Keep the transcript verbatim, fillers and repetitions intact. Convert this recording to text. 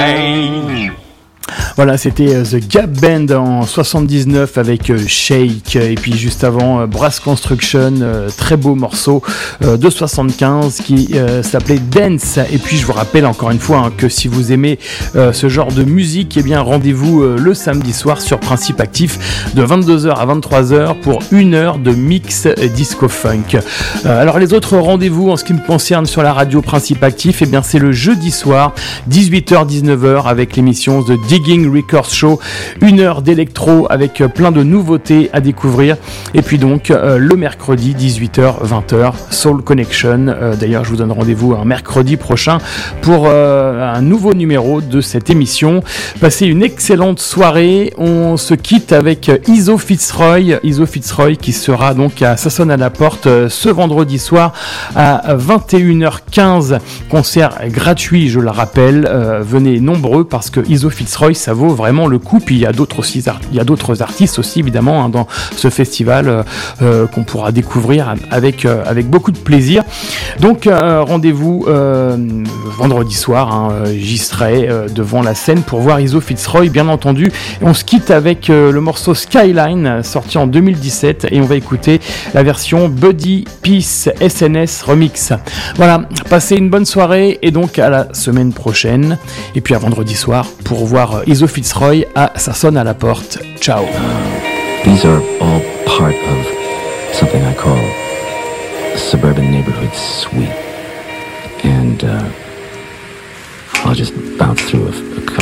Bang. Voilà, c'était The Gap Band en soixante-dix-neuf avec Shake, et puis juste avant Brass Construction, très beau morceau de soixante-quinze qui euh, s'appelait Dance. Et puis je vous rappelle encore une fois hein, que si vous aimez euh, ce genre de musique, eh bien rendez-vous euh, le samedi soir sur Principe Actif de vingt-deux heures à vingt-trois heures pour une heure de mix disco funk. Euh, alors les autres rendez-vous en ce qui me concerne sur la radio Principe Actif, eh bien c'est le jeudi soir, dix-huit heures dix-neuf heures avec l'émission The Digging Records Show, une heure d'électro avec plein de nouveautés à découvrir. Et puis donc euh, le mercredi dix-huit heures vingt heures Soul Connection. Euh, d'ailleurs je vous donne rendez-vous un mercredi prochain pour euh, un nouveau numéro de cette émission. Passez une excellente soirée. On se quitte avec Iso Fitzroy, Iso Fitzroy qui sera donc à Ça sonne à la porte euh, ce vendredi soir à vingt et une heures quinze. Concert gratuit, je le rappelle. Euh, venez nombreux parce que Iso Fitzroy ça vaut vraiment le coup. Puis il y a d'autres aussi, il y a d'autres artistes aussi évidemment hein, dans ce festival euh, qu'on pourra découvrir avec euh, avec beaucoup de plaisir. Donc euh, rendez-vous euh, vendredi soir. Hein, j'y serai euh, devant la scène pour voir Iso Fitzroy, bien entendu. Et on se quitte avec euh, le morceau Skyline sorti en deux mille dix-sept et on va écouter la version Buddy Peace S N S Remix. Voilà, passez une bonne soirée et donc à la semaine prochaine. Et puis à vendredi soir pour voir Iso Fitzroy à Ça sonne à la porte. Ciao. These are all part of something I call a suburban neighborhood suite. And uh, I'll just bounce through a, a couple